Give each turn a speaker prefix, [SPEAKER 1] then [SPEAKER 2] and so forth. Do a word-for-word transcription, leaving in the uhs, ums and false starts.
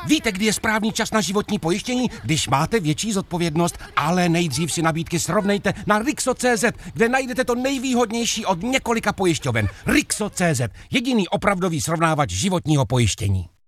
[SPEAKER 1] Víte, kdy je správný čas na životní pojištění? Když máte větší zodpovědnost, ale nejdřív si nabídky srovnejte na Rixo tečka cé zet, kde najdete to nejvýhodnější od několika pojišťoven. Rixo tečka cé zet, jediný opravdový srovnávač životního pojištění.